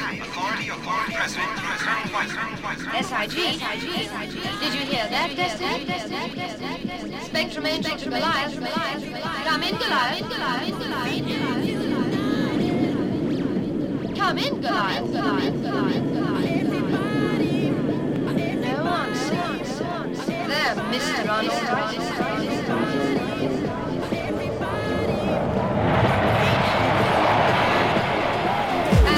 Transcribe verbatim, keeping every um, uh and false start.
Authority, authority, president, president, S I G. Did you hear that, Destiny? Spectrum Angel to Goliath. Come in, Goliath. Come in, Goliath. No answer. There, Mister Unauthorized.